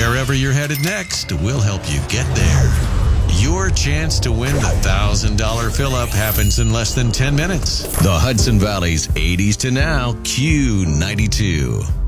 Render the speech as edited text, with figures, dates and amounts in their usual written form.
Wherever you're headed next, we'll help you get there. Your chance to win the $1,000 fill-up happens in less than 10 minutes. The Hudson Valley's 80s to now Q92.